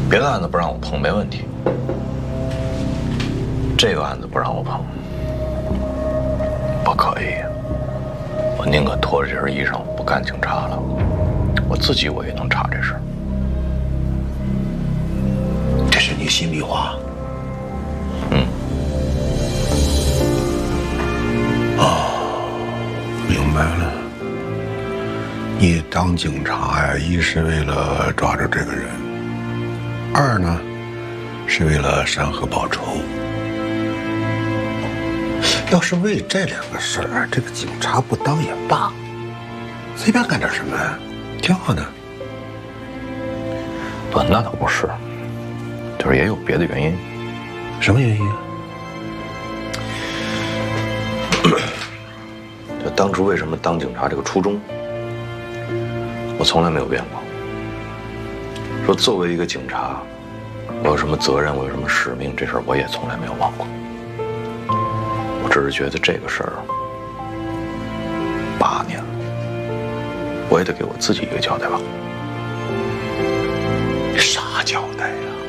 别的案子不让我碰没问题，这个案子不让我碰，不可以。我宁可脱了这身衣裳，不干警察了。我自己我也能查这事儿。 这是你心里话。 嗯。 明白了。你当警察呀，一是为了抓住这个人，二呢，是为了山河报仇。要是为这两个事儿，这个警察不当也罢，随便干点什么，挺好的。 不，那倒不是，就是也有别的原因。 什么原因啊？ 就当初为什么当警察这个初衷，我从来没有变过。说作为一个警察，我有什么责任，我有什么使命，这事儿我也从来没有忘过。我只是觉得这个事儿8年了，我也得给我自己一个交代吧。 啥交代呀？